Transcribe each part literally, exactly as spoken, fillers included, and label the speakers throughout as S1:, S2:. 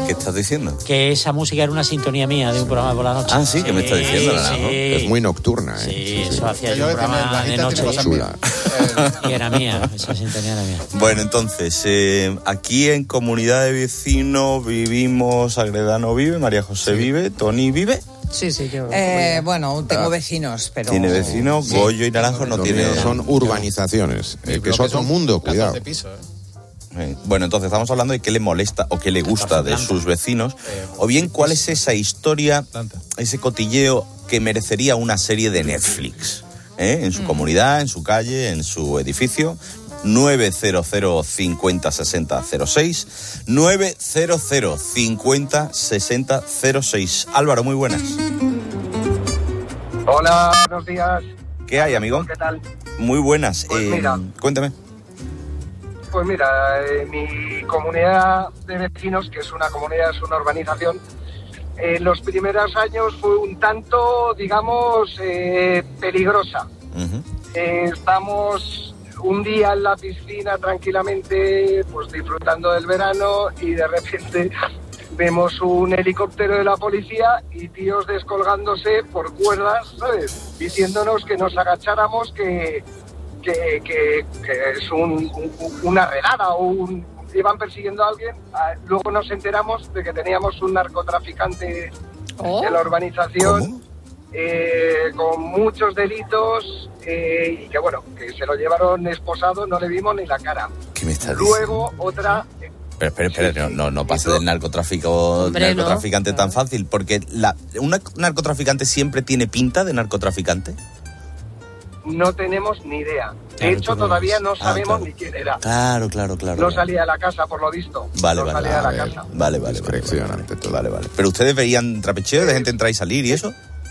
S1: ¿Qué estás diciendo?
S2: Que esa música era una sintonía mía de un programa por la noche.
S1: Ah, sí, ¿qué me estás diciendo, Naranjo?
S2: Sí.
S3: Es muy nocturna, ¿eh?
S2: Sí,
S3: Sí,
S2: eso
S3: sí.
S2: hacía yo un programa de noche.
S3: Chula.
S2: Y era mía, esa sintonía era mía.
S1: Bueno, entonces, eh, aquí en Comunidad de Vecinos vivimos, Agredano vive, María José
S4: Sí.
S1: vive, Tony vive.
S4: Sí, sí, yo.
S5: Eh, bueno, tengo
S1: Ah.
S5: vecinos, pero...
S1: Tiene vecinos,
S5: Sí.
S1: Goyo y Naranjo no
S3: Lo
S1: tiene.
S3: mío son urbanizaciones, eh, que es otro mundo, cuidado.
S6: catorce pisos, ¿eh?
S1: Eh, Bueno, entonces estamos hablando de qué le molesta o qué le gusta de sus vecinos, o bien cuál es esa historia, ese cotilleo que merecería una serie de Netflix, ¿eh? En su comunidad, en su calle, en su edificio. nueve cero cero cincuenta sesenta cero seis nueve cero cero cincuenta sesenta cero seis. Álvaro, muy buenas.
S7: Hola, buenos días.
S1: ¿Qué hay, amigo?
S7: ¿Qué tal?
S1: Muy buenas.
S7: Pues
S1: Eh,
S7: mira.
S1: cuéntame.
S7: Pues mira, eh, mi comunidad de vecinos, que es una comunidad, es una urbanización, en los primeros años fue un tanto, digamos, eh, peligrosa.
S1: Uh-huh.
S7: Eh, estamos un día en la piscina tranquilamente, pues disfrutando del verano, y de repente vemos un helicóptero de la policía y tíos descolgándose por cuerdas, ¿sabes? Diciéndonos que nos agacháramos, que, que, que, que es un, un- una redada o un... iban persiguiendo a alguien. Ah, luego nos enteramos de que teníamos un narcotraficante
S5: Oh.
S7: de la urbanización.
S1: ¿Cómo?
S7: Eh, con muchos delitos, eh, y que bueno, que se lo llevaron esposado, no le vimos ni la cara.
S1: ¿Qué me estás diciendo?
S7: Luego otra...
S1: Pero espera, espera,
S7: Sí,
S1: no,
S7: sí.
S1: no, no pase
S7: Y
S1: del
S7: tú-
S1: narcotráfico,
S4: Hombre, no.
S1: narcotraficante tan fácil, porque la, una narcotraficante siempre tiene pinta de narcotraficante.
S7: No tenemos ni idea. De
S2: Claro,
S7: hecho,
S2: tú no
S7: todavía
S2: ves.
S7: no
S1: Ah,
S7: sabemos
S1: claro.
S7: ni quién era.
S1: Claro, claro, claro.
S7: No
S1: claro.
S7: salía de la casa, por lo visto.
S1: Vale,
S7: no
S1: vale,
S7: salía de la
S3: a ver.
S7: casa.
S1: Vale, vale, vale.
S3: Discreción
S1: vale,
S3: ante todo.
S1: Vale, vale. Pero ustedes veían trapecheo de gente entrar y salir y eso.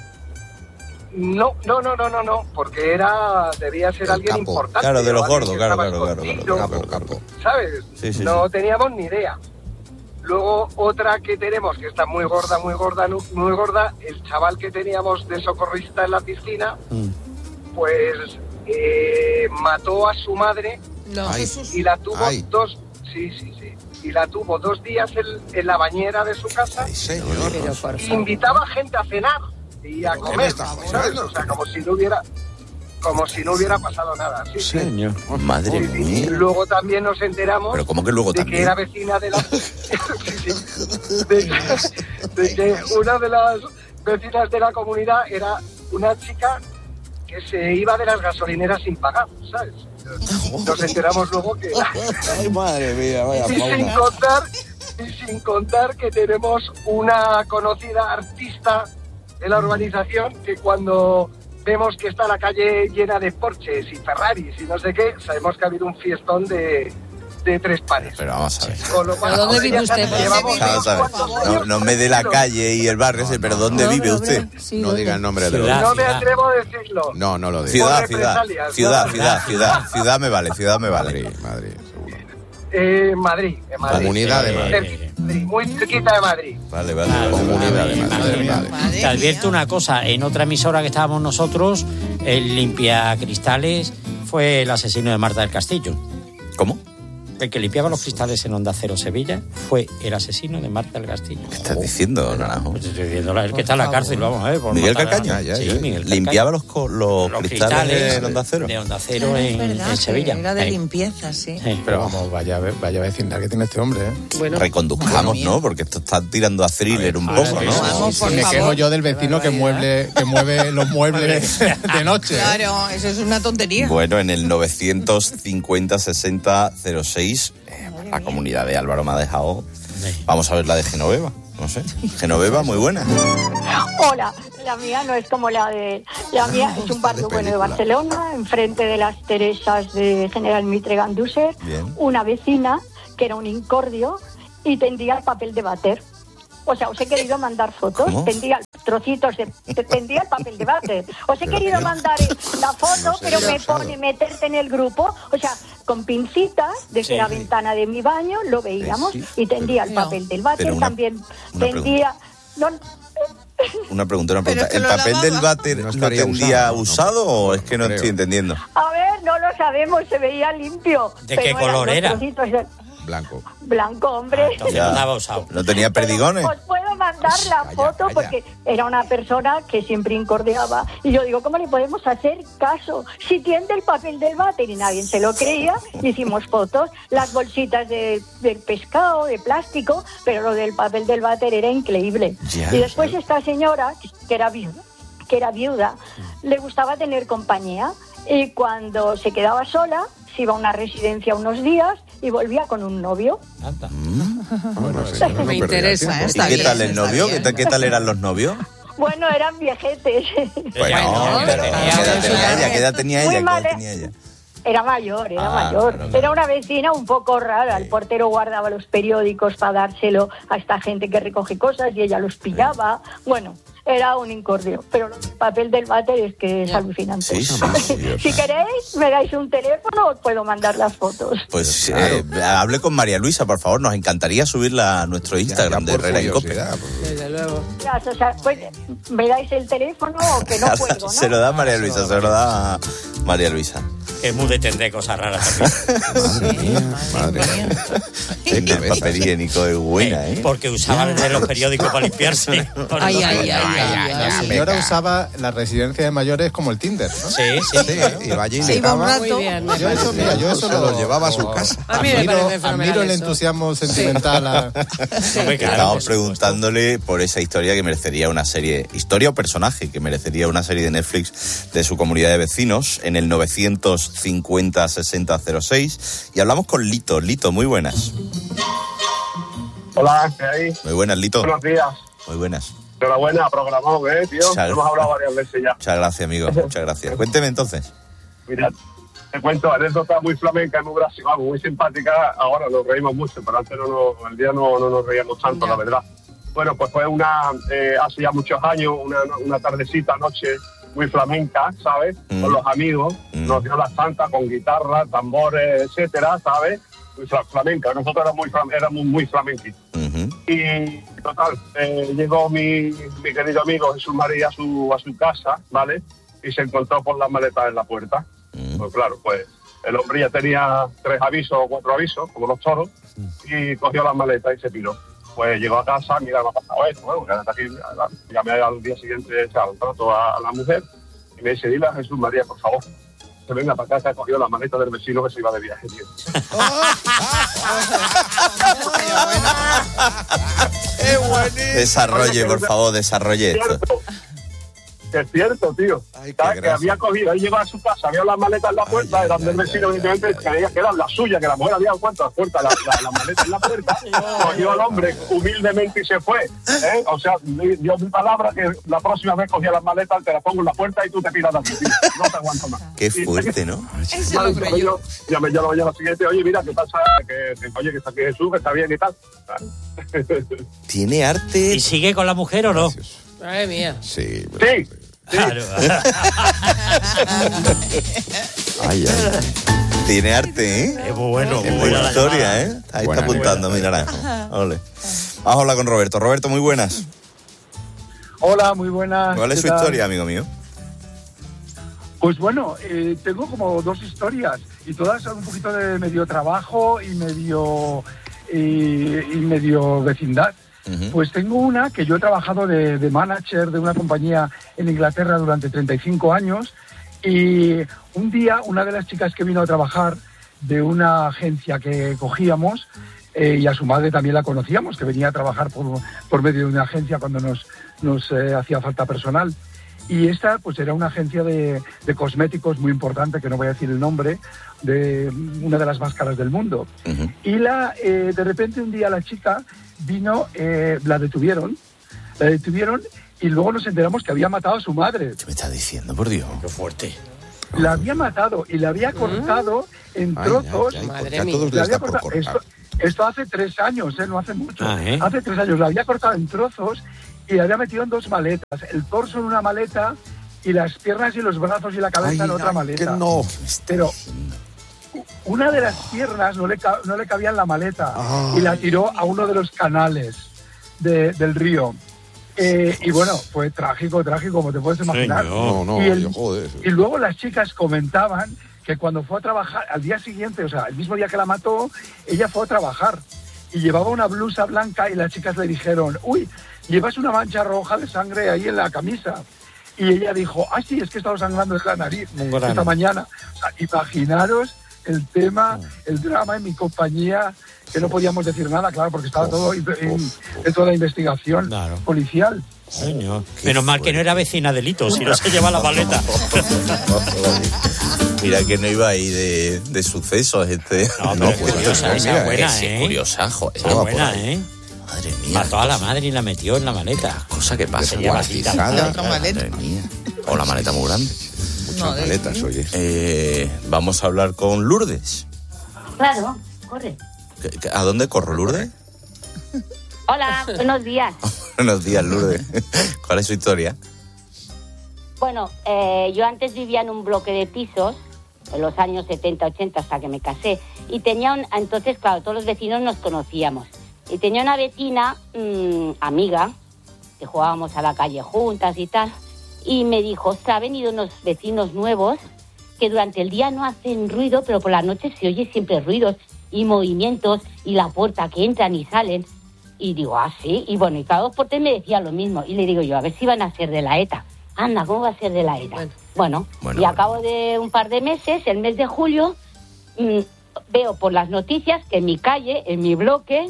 S7: No, no, no, no, no, no, porque era, debía ser
S3: El
S7: alguien
S3: capo.
S7: importante.
S1: Claro, de los
S7: o alguien
S1: gordos,
S7: que
S1: claro,
S7: estaba
S1: claro, claro,
S7: escondido,
S1: claro,
S3: Capo, capo.
S7: ¿sabes?
S1: Sí, sí,
S7: no
S1: sí.
S7: teníamos ni idea. Luego otra que tenemos, que está muy gorda, muy gorda, nu- muy gorda, el chaval que teníamos de socorrista en la piscina, pues eh, mató a su madre
S5: No,
S3: Ay.
S5: Jesús.
S7: y la tuvo
S3: Ay.
S7: dos, sí, sí, sí, y la tuvo dos días en, en la bañera de su casa.
S3: Ay, señor.
S5: Pero por
S7: Y
S5: favor.
S7: invitaba gente a cenar y a
S3: ¿Pero qué me
S7: comer,
S3: estás
S7: ¿sabes?
S3: contando?
S7: O sea, como si no hubiera, como si no hubiera pasado nada. Sí, sí.
S2: Señor.
S1: Madre
S7: Sí, sí.
S1: mía.
S7: Luego también nos enteramos
S1: Pero ¿cómo que luego
S7: de
S1: también?
S7: que era vecina de la... Sí, sí. De, que, de que una de las vecinas de la comunidad era una chica que se iba de las gasolineras sin pagar, ¿sabes? Nos enteramos luego que...
S3: Ay, madre mía, vaya
S7: Y sin
S3: fauna.
S7: contar, y sin contar que tenemos una conocida artista de la urbanización que cuando vemos que está la calle llena de Porsches y Ferraris y no sé qué, sabemos que ha habido un fiestón de, de tres pares.
S1: Pero vamos a ver.
S7: Con lo cual,
S5: ¿Pero dónde
S7: ahora
S5: vive
S7: ya
S5: usted?
S7: sabes, llevamos
S1: Vamos a ver.
S7: unos cuantos
S1: No,
S7: años
S1: no me dé la
S7: tranquilos.
S1: calle y el barrio ese, pero ¿dónde vive usted?
S3: No diga el nombre de
S2: Ciudad.
S3: los...
S7: No me
S2: Ciudad.
S7: atrevo a decirlo.
S3: No, no lo diga.
S1: Ciudad,
S7: Por
S1: ciudad,
S7: represalias,
S1: ciudad,
S7: ¿no?
S1: ciudad, ciudad, ciudad me vale, ciudad me
S3: Madrid,
S1: vale.
S3: Madrid, seguro.
S7: Eh, Madrid, en Madrid.
S3: Comunidad de Madrid.
S7: Cerquita, muy cerquita de Madrid.
S1: Vale, vale, vale.
S3: Comunidad de Madrid.
S6: mía.
S3: Vale.
S2: Te advierto una cosa, en otra emisora que estábamos nosotros, el limpiacristales fue el asesino de Marta del Castillo.
S1: ¿Cómo?
S2: El que limpiaba los cristales en Onda Cero Sevilla fue el asesino de Marta del Castillo.
S1: ¿Qué estás diciendo, Naranjo?
S2: Pues estoy diciendo, el que está en la cárcel, vamos a ver. por
S1: Miguel
S2: matar a-
S1: Carcaño.
S3: Ya,
S2: Sí,
S3: ya.
S2: Miguel Carcaño.
S1: Limpiaba los, co- los,
S2: Los
S1: cristales, en Onda Cero.
S2: De Onda Cero
S5: Claro, es
S2: en,
S5: verdad,
S2: en
S5: que
S2: Sevilla.
S5: Era de
S2: Sí.
S5: limpieza, sí.
S2: Sí.
S6: Pero vamos, vaya, vaya vecindad que tiene este hombre, ¿eh?
S4: Bueno,
S1: Reconduzcamos, ¿no? Porque esto está tirando a thriller un poco,
S2: sí,
S1: ¿no?
S2: sí,
S5: Vamos, por
S6: me
S5: favor.
S6: quejo yo del vecino que mueble, que mueve los muebles de noche. ¿eh?
S5: Claro, eso es una tontería.
S1: Bueno, en el novecientos cincuenta sesenta cero seis, eh, la comunidad de Álvaro me ha dejado. Vamos a ver la de Genoveva. No sé. Genoveva, muy buena.
S8: Hola, la mía no es como la de él. La mía es un barrio bueno de Barcelona, enfrente de las Teresas de General Mitre Gandúser.
S1: Bien.
S8: Una vecina que era un incordio y tendía el papel de váter. O sea, os he querido mandar fotos,
S1: ¿Cómo?
S8: tendía trocitos de... tendía el papel de váter. Os he querido mandar la foto,
S3: No sé,
S8: pero me
S3: demasiado.
S8: pone meterte en el grupo. O sea, con pincitas, desde
S2: Sí.
S8: la ventana de mi baño, lo veíamos
S1: Sí,
S8: y tendía el
S5: No.
S8: papel del váter,
S1: Pero una-
S8: también
S1: una
S8: tendía... No,
S1: Una pregunta, una
S5: Pero
S1: pregunta.
S5: es que
S1: ¿El
S5: lo
S1: papel
S5: lavaba.
S1: del váter
S3: No
S1: lo
S3: estaría
S1: tendría
S3: usado,
S1: usado,
S3: ¿no?
S1: o es que no
S3: Creo.
S1: estoy entendiendo?
S8: A ver, no lo sabemos, se veía limpio.
S2: ¿De
S8: pero
S2: qué
S8: eran
S2: color
S8: los
S2: era?
S8: trocitos de-
S3: Blanco.
S8: Blanco, hombre.
S2: Entonces
S1: Ya.
S2: no estaba usado.
S1: No tenía perdigones.
S8: Os puedo mandar la
S3: Calla,
S8: foto
S3: calla.
S8: porque era una persona que siempre incordiaba. Y yo digo, ¿cómo le podemos hacer caso? Si tiende el papel del váter y nadie se lo creía, hicimos fotos, las bolsitas de, del pescado, de plástico, pero lo del papel del váter era increíble.
S1: Ya,
S8: y después esta señora, que era viuda, que era viuda, le gustaba tener compañía. Y cuando se quedaba sola, se iba a una residencia unos días y volvía con un novio.
S2: Anda.
S3: Bueno, señora, no
S5: Me
S3: perdía
S5: interesa,
S3: tiempo.
S5: ¿eh?
S1: ¿Y
S5: Está
S1: qué
S5: bien,
S1: tal el
S5: está
S1: novio? ¿Qué
S5: bien.
S1: tal, ¿Qué tal eran los novios?
S8: Bueno, eran viejetes.
S1: Bueno, pero ¿qué
S2: tenía-
S1: edad tenía ella? ¿Qué edad tenía
S8: Muy
S1: ella? ¿Qué
S8: mal,
S1: edad
S8: ¿eh?
S1: tenía ella?
S8: Era mayor, era
S1: Ah,
S8: mayor.
S1: claro, claro.
S8: Era una vecina un poco rara. El portero guardaba los periódicos para dárselo a esta gente que recoge cosas y ella los pillaba. Bueno, era un incordio. Pero el papel del váter es que es alucinante.
S1: Sí, sí,
S3: sí.
S8: Si queréis, me dais un teléfono, os puedo mandar las fotos.
S1: Pues
S3: Claro.
S1: eh, hable con María Luisa, por favor. Nos encantaría subirla a nuestro Instagram de
S3: Ya, por
S1: Herrera en Cope.
S3: curiosidad, pues.
S5: Desde luego.
S8: O sea, pues, ¿me dais el teléfono o que no puedo, no?
S1: Se lo da María Luisa, se lo da María Luisa.
S2: Que es muy de tender cosas raras también.
S3: Madre mía, madre mía. Qué
S1: En el
S3: cabeza.
S1: papel higiénico es buena, ¿eh?
S2: Porque usaba desde los periódicos para limpiarse.
S5: Ay, ay, ay, ay, ay,
S6: La
S5: ay.
S6: señora
S3: venga.
S6: usaba la residencia de mayores como el Tinder, ¿no?
S2: Sí, sí.
S3: Sí, iba allí y
S5: Se iba un
S3: dejaba-
S5: rato.
S4: Muy bien, me
S6: Yo eso,
S4: parece.
S6: mira, yo eso
S3: Se lo llevaba a su
S6: lo-
S3: casa.
S4: A mí me
S6: admiro,
S4: parece fenomenal
S6: admiro el
S4: eso.
S6: entusiasmo sentimental. a-
S2: Hombre, claro,
S1: Estamos
S2: por supuesto.
S1: preguntándole por esa historia que merecería una serie, historia o personaje que merecería una serie de Netflix de su comunidad de vecinos en el novecientos cincuenta sesenta cero seis. Y hablamos con Lito. Lito, muy buenas.
S7: Hola, ¿qué hay?
S1: Muy buenas, Lito.
S7: Buenos días.
S1: Muy buenas.
S7: Enhorabuena, programado, ¿eh, tío?
S1: Chao.
S7: Hemos hablado varias veces ya.
S1: Muchas gracias, amigo. Muchas gracias. Cuénteme entonces.
S7: Mira, te cuento, anécdota muy flamenca y muy graciosa, vamos, muy simpática. Ahora nos reímos mucho, pero antes no nos, el día no, no nos reíamos tanto, la verdad. Bueno, pues fue una, eh, hace ya muchos años, una, una tardecita, noche muy flamenca, ¿sabes?
S1: Mm.
S7: Con los amigos,
S1: Mm.
S7: nos dio la santa con guitarra, tambores, etcétera, ¿sabes? Muy fla- flamenca, nosotros éramos muy, flam- éramos muy flamenquitos.
S1: Ujú.
S7: Y total, eh, llegó mi, mi querido amigo Jesús María a su, a su casa, ¿vale? Y se encontró con las maletas en la puerta.
S1: Mm.
S7: Pues claro, pues el hombre ya tenía tres avisos o cuatro avisos, como los toros, y cogió las maletas y se piró. Pues llegó a casa, mira, me ha pasado esto, bueno, quédate aquí. Llamé al día siguiente, echa un trato a, a la mujer, y me dice, dile a Jesús María, por favor, que venga para casa, cogió las maletas del vecino que se iba de viaje, tío.
S3: ¡Qué buenísimo!
S1: Desarrolle, por favor, desarrolle esto.
S7: Cierto. Que es cierto, tío.
S3: Ay, qué
S7: ¿Sabes? Que
S3: gracia.
S7: había cogido, él llegó a su casa, vio las maletas en la puerta,
S3: Ay,
S7: eran
S3: ay,
S7: del
S3: ay,
S7: vecino,
S3: ay,
S7: evidentemente,
S3: ay,
S7: creía que eran las suyas, que la mujer había dado cuenta, las puertas, la, la, la maleta en la puerta, cogió al hombre humildemente y se fue. ¿eh? O sea, di- dio mi palabra que la próxima vez cogía las maletas, te las pongo en la puerta y tú te piras de aquí, tío. No te aguanto más.
S1: Qué
S7: Y-
S1: fuerte, ¿no?
S5: Él se lo creyó.
S7: Ya me llamo ya la siguiente, oye, mira, ¿qué pasa? Que, que, oye, que está aquí Jesús, que está bien y tal.
S1: Tiene arte.
S2: ¿Y sigue con la mujer o no?
S4: Madre mía.
S3: Sí,
S7: Sí.
S2: Claro.
S3: ay, ay.
S1: Tiene arte, ¿eh?
S2: Es muy bueno, muy
S1: Es
S2: buena
S1: buena
S2: la
S1: historia,
S2: llamada.
S1: ¿eh? Ahí
S3: Buena,
S1: está apuntando mi naranjo. Ole. Vamos a hablar con Roberto. Roberto, muy buenas.
S9: Hola, muy buenas.
S1: ¿Cuál es
S9: ¿qué
S1: su
S9: tal?
S1: historia, amigo mío?
S9: Pues bueno, eh, tengo como dos historias y todas son un poquito de medio trabajo y medio y, y medio vecindad.
S1: Ujú.
S9: Pues tengo una que yo he trabajado de, de manager de una compañía en Inglaterra durante treinta y cinco años y un día una de las chicas que vino a trabajar de una agencia que cogíamos eh, y a su madre también la conocíamos, que venía a trabajar por, por medio de una agencia cuando nos, nos eh, hacía falta personal. Y esta pues era una agencia de, de cosméticos muy importante, que no voy a decir el nombre, de una de las más caras del mundo.
S1: Ujú.
S9: Y la, eh, de repente un día la chica vino, eh, la detuvieron, la detuvieron y luego nos enteramos que había matado a su madre.
S1: ¿Qué me estás diciendo, por Dios?
S2: Qué fuerte.
S9: La había matado y la había cortado en
S3: Ay,
S9: trozos.
S3: ay, ay,
S4: Madre
S3: porque a
S4: mía.
S3: todos
S9: La
S3: les
S9: había
S3: da por
S9: cortado-
S3: cortar.
S9: esto, esto hace tres años, ¿eh? No hace mucho.
S2: Ah, ¿eh?
S9: Hace tres años. La había cortado en trozos y la había metido en dos maletas. El torso en una maleta y las piernas y los brazos y la cabeza
S3: Ay,
S9: en otra
S3: ay,
S9: maleta.
S3: que no.
S9: Pero una de las piernas no le, ca- no le cabía en la maleta
S3: Ay.
S9: y la tiró a uno de los canales de- del río. Eh, y bueno, fue trágico, trágico, como te puedes imaginar.
S2: Señor.
S3: No, no,
S9: y, el-
S3: yo, joder.
S9: y luego las chicas comentaban que cuando fue a trabajar, al día siguiente, o sea, el mismo día que la mató, ella fue a trabajar y llevaba una blusa blanca y las chicas le dijeron, uy, llevas una mancha roja de sangre ahí en la camisa. Y ella dijo, ah, sí, es que he estado sangrando de la nariz esta mañana. O sea, imaginaros el tema, el drama en mi compañía, que no podíamos decir nada, claro, porque estaba todo en, en toda la investigación claro. policial.
S2: Señor. Menos mal que no era vecina de Lito, si no se lleva la maleta.
S1: Mira que no iba ahí de, de sucesos este.
S2: No, no, pues curiosa, esa mira, buena,
S1: ese
S2: ¿eh?
S1: Curiosa, joder.
S2: Esa buena, ¿eh?
S1: Madre mía.
S2: Mató a la madre y la metió en la maleta.
S1: Cosa que pasa.
S2: Se lleva otra
S3: maleta.
S1: Madre mía. O la maleta muy grande.
S3: Muchas no, maletas, oye.
S1: Eh, vamos a hablar con Lourdes.
S8: Claro, corre.
S1: ¿A dónde corro, Lourdes?
S8: Hola, buenos días.
S1: Buenos días, Lourdes. ¿Cuál es su historia?
S8: Bueno, eh, yo antes vivía en un bloque de pisos, en los años setenta, ochenta, hasta que me casé. Y tenía un... Entonces, claro, todos los vecinos nos conocíamos. Y tenía una vecina, mmm, amiga, que jugábamos a la calle juntas y tal. Y me dijo, se han venido unos vecinos nuevos que durante el día no hacen ruido, pero por la noche se oye siempre ruidos y movimientos y la puerta que entran y salen. Y digo, ah, sí. Y bueno, y cada dos por tres me decía lo mismo. Y le digo yo, a ver si van a ser de la ETA. Anda, ¿cómo va a ser de la ETA? Bueno, bueno, bueno y a bueno. cabo de un par de meses, el mes de julio, mmm, veo por las noticias que en mi calle, en mi bloque,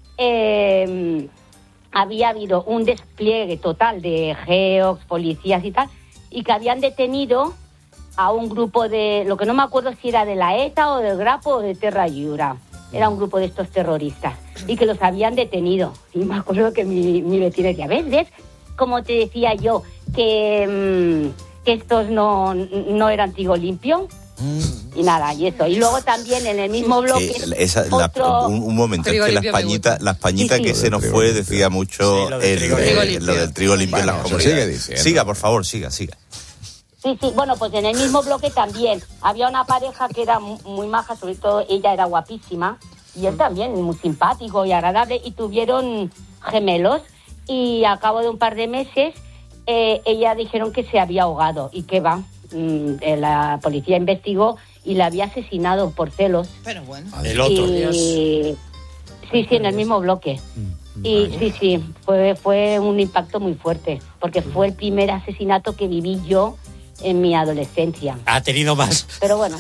S8: eh, había habido un despliegue total de geox, policías y tal, y que habían detenido a un grupo de, lo que no me acuerdo si era de la ETA o del Grapo o de Terra Lliure. Era un grupo de estos terroristas y que los habían detenido. Y me acuerdo que mi, mi vecina decía, ¿ves? ¿ves? Como te decía yo, que, mmm, que estos no, no eran trigo limpio. Y nada, y eso. Y luego también en el mismo bloque...
S1: Sí, esa,
S8: otro...
S1: la, un, un momento, es que las pañitas las pañitas sí, sí. que se nos fue decía mucho sí, lo, del el, trigo el, lo del trigo limpio bueno, en las comunidades. Sigue siga, por favor, siga, siga.
S8: Sí, sí, bueno, pues en el mismo bloque también había una pareja que era muy, muy maja, sobre todo ella era guapísima, y él también, muy simpático y agradable, y tuvieron gemelos, y a cabo de un par de meses, eh, ella dijeron que se había ahogado, y que va, mm, la policía investigó y la había asesinado por celos.
S5: Pero bueno.
S2: El otro,
S8: y...
S2: Dios.
S8: Sí, sí, en el mismo bloque. Y vale. sí, sí, fue, fue un impacto muy fuerte, porque fue el primer asesinato que viví yo en mi adolescencia.
S2: Ha tenido más.
S8: Pero bueno.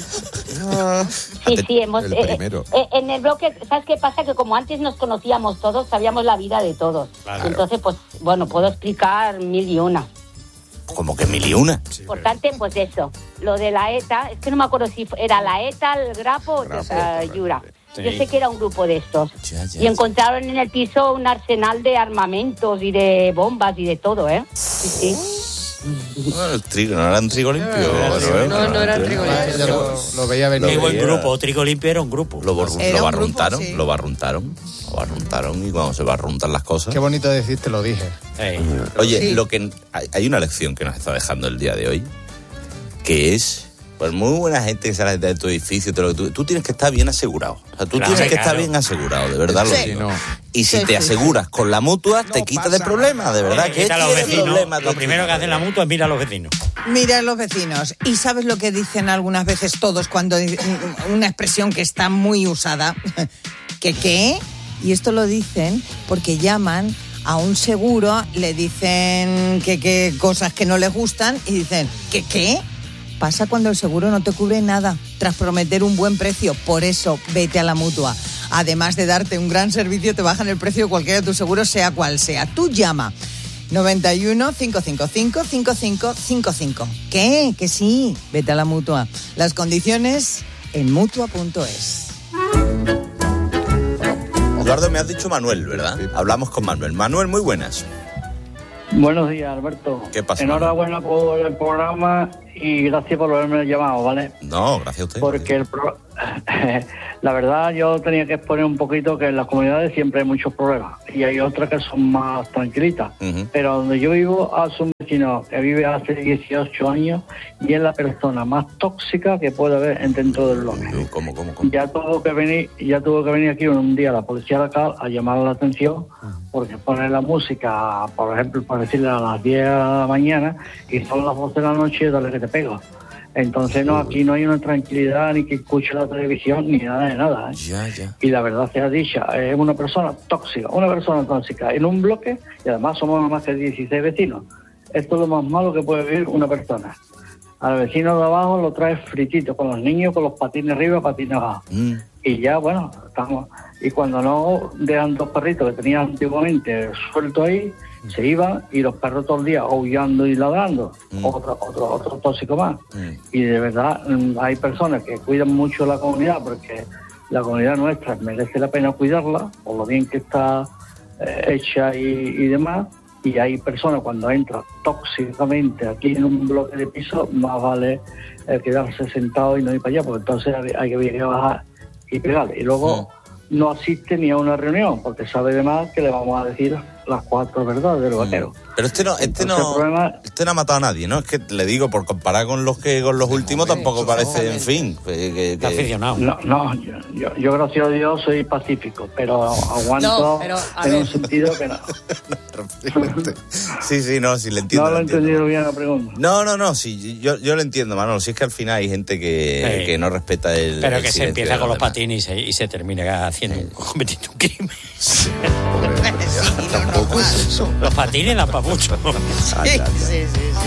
S8: Sí, sí, hemos...
S3: El
S8: eh,
S3: primero.
S8: eh, en el bloque, ¿sabes qué pasa? Que como antes nos conocíamos todos, sabíamos la vida de todos. Claro. Entonces, pues, bueno, puedo explicar mil y una.
S1: ¿Cómo que mil y una?
S8: Importante, pues eso. Lo de la ETA, es que no me acuerdo si era la ETA, el Grapo o Terra Lliure. Sí. Yo sé que era un grupo de estos. Ya, ya, y encontraron en el piso un arsenal de armamentos y de bombas y de todo, ¿eh? Sí, sí.
S1: Bueno, el trigo, no era un trigo limpio.
S5: No, no, no, no era trigo limpio.
S6: Lo, lo veía venir.
S2: Qué buen grupo, trigo limpio era un grupo.
S1: Lo, bor-
S5: era
S1: lo
S5: un
S1: barruntaron,
S5: grupo, sí.
S1: lo barruntaron, lo barruntaron y cuando se barruntan las cosas.
S6: Qué bonito decir, te lo dije.
S2: Hey.
S1: Oye,
S5: Sí.
S1: lo que hay, hay una lección que nos está dejando el día de hoy, que es, pues muy buena gente que sale de tu edificio, te lo, tú, tú tienes que estar bien asegurado. O sea, tú
S2: Claro,
S1: tienes que
S2: claro.
S1: estar bien asegurado, de verdad.
S5: Sí.
S1: Lo digo.
S6: No.
S1: Y si
S5: Sí,
S1: te
S5: sí,
S1: aseguras con la mutua, te quitas de problemas, de verdad. ¿Qué
S2: Quita a los
S1: tienes
S2: vecinos.
S1: problemas?
S2: Lo primero que hacen la mutua es mirar a los vecinos.
S5: Mira a los vecinos. ¿Y sabes lo que dicen algunas veces todos cuando una expresión que está muy usada? ¿Que qué? Y esto lo dicen porque llaman a un seguro, le dicen que qué cosas que no les gustan y dicen ¿que qué? Pasa cuando el seguro no te cubre nada tras prometer un buen precio. Por eso, vete a la Mutua. Además de darte un gran servicio, te bajan el precio de cualquiera de tus seguros, sea cual sea. Tú llama noventa y uno, cinco cinco cinco, cinco cinco cinco cinco. ¿Qué? Que sí, vete a la Mutua. Las condiciones en mutua punto es.
S1: Eduardo, me has dicho Manuel, ¿verdad? Hablamos con Manuel. Manuel, muy buenas.
S4: Buenos días, Alberto.
S1: ¿Qué pasa?
S4: Enhorabuena por el programa y gracias por haberme llamado, ¿vale?
S1: No, gracias a usted.
S4: Porque el pro... la verdad yo tenía que exponer un poquito que en las comunidades siempre hay muchos problemas y hay otras que son más tranquilitas. Uh-huh. Pero donde yo vivo hace un vecino que vive hace dieciocho años y es la persona más tóxica que puede haber dentro del bloque.
S1: ¿Cómo, cómo, cómo?
S4: Ya tuvo que venir, ya tuvo que venir aquí un día la policía local a llamar la atención porque pone la música, por ejemplo, por decirle a las diez de la mañana y son las doce de la noche y dale que te pego. Entonces no, aquí no hay una tranquilidad ni que escuche la televisión ni nada de nada, ¿eh?
S1: Ya, ya.
S4: Y la verdad sea dicha, es una persona tóxica, una persona tóxica en un bloque, y además somos más que dieciséis vecinos. Esto es lo más malo que puede vivir una persona. Al vecino de abajo lo trae fritito, con los niños, con los patines arriba, patines abajo. Mm. Y ya, bueno, estamos... Y cuando no dejan dos perritos que tenían antiguamente sueltos ahí, mm. se iban, y los perros todo el día aullando y ladrando. Mm. Otro, otro, otro tóxico más. Mm. Y de verdad, hay personas que cuidan mucho la comunidad, porque la comunidad nuestra merece la pena cuidarla, por lo bien que está eh, hecha y, y demás. Y hay personas, cuando entran tóxicamente aquí en un bloque de piso, más vale eh, quedarse sentado y no ir para allá, porque entonces hay, hay que venir a bajar y pegarle. Y luego sí. no asiste ni a una reunión, porque sabe de más que le vamos a decir las cuatro verdades del vaquero.
S1: Pero este no, este no, problema... este no ha matado a nadie, ¿no? Es que le digo, por comparar con los que con los últimos, no, tampoco parece, no, en fin, que, que...
S2: aficionado.
S4: No, no, yo, yo, yo gracias a Dios soy pacífico, pero aguanto no, pero, en ver. un sentido que no.
S1: sí, sí, no, sí le entiendo.
S4: No lo he entendido bien la pregunta.
S1: No, no, no, sí, yo, yo lo entiendo, Manolo. Si es que al final hay gente que, sí. que no respeta el.
S2: Pero
S1: el
S2: que se empieza con los patines y se, y se termina haciendo sí. cometiendo un crimen.
S1: Sí.
S5: Sí,
S1: Tampoco es eso.
S2: Los patines dan para mucho.
S5: Sí, sí, sí, sí.